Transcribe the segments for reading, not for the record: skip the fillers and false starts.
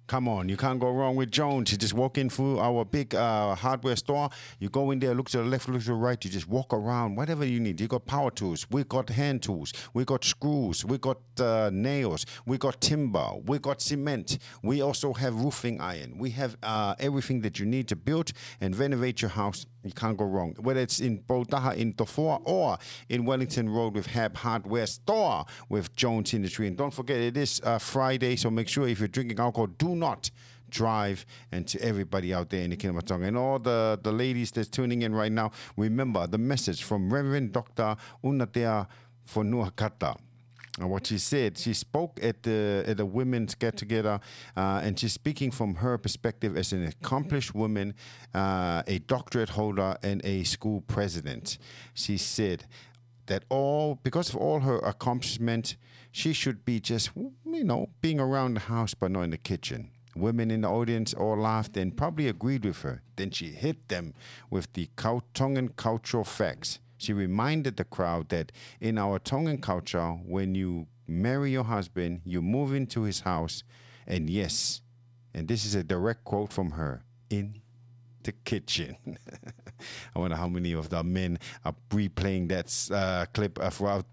Come on, you can't go wrong with Jones. You just walk in through our big hardware store. You go in there, look to the left, look to the right. You just walk around, whatever you need. You got power tools. We got hand tools. We got screws. We got nails. We got timber. We got cement. We also have roofing iron. We have everything that you need to build and renovate your house. You can't go wrong. Whether it's in Botaha, in Tofoa, or in Wellington Road with Hab Hardware Store with Jones Industry. And don't forget, it is Friday, so make sure if you're drinking alcohol, do not drive. And to everybody out there in the Kingdom of Tonga and all the ladies that's tuning in right now, remember the message from Reverend Dr. Unatea Fonuakata. And what she said, she spoke at the women's get together, and she's speaking from her perspective as an accomplished woman, a doctorate holder, and a school president. She said that because of all her accomplishment, she should be just, being around the house but not in the kitchen. Women in the audience all laughed and probably agreed with her. Then she hit them with the Tongan cultural facts. She reminded the crowd that in our Tongan culture, when you marry your husband, you move into his house, and yes, and this is a direct quote from her, in the kitchen. I wonder how many of the men are replaying that clip throughout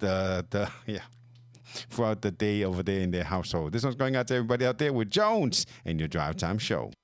throughout the day over there in their household. This one's going out to everybody out there with Jones and your Drive Time Show.